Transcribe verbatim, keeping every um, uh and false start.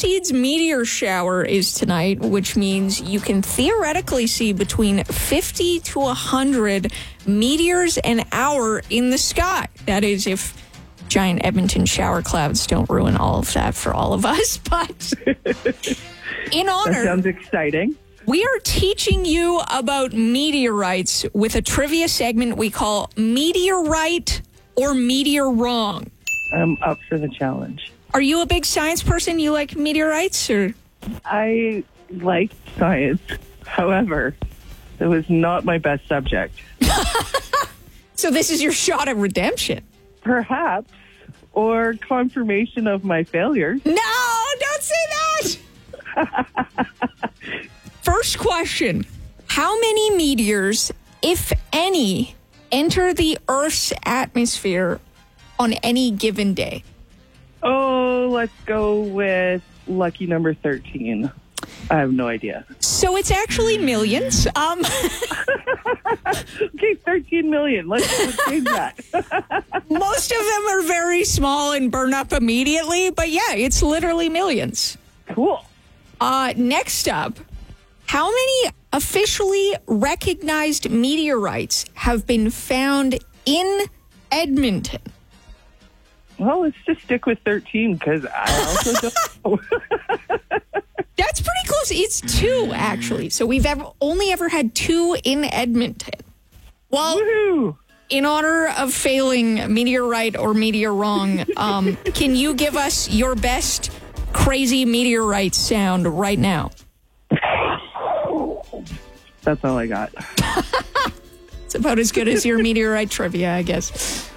Perseids meteor shower is tonight, which means you can theoretically see between fifty to one hundred meteors an hour in the sky. That is, if giant Edmonton shower clouds don't ruin all of that for all of us. But in honor... That sounds exciting. We are teaching you about meteorites with a trivia segment we call Meteorite or Meteor Wrong. I'm up for the challenge. Are you a big science person? You like meteorites? Or I like science. However, it was not my best subject. So this is your shot at redemption. Perhaps, or confirmation of my failures. No, don't say that! First question. How many meteors, if any, enter the Earth's atmosphere on any given day? Oh, let's go with lucky number thirteen. I have no idea. So it's actually millions. Um, okay, thirteen million. Let's, let's change that. Most of them are very small and burn up immediately, but yeah, it's literally millions. Cool. Uh, next up, how many officially recognized meteorites have been found in Edmonton? Well, let's just stick with thirteen because I also don't know. That's pretty close. It's two, actually. So we've ever, only ever had two in Edmonton. Well, Woohoo! In honor of failing meteorite or meteor wrong, um, can you give us your best crazy meteorite sound right now? That's all I got. It's about as good as your meteorite trivia, I guess.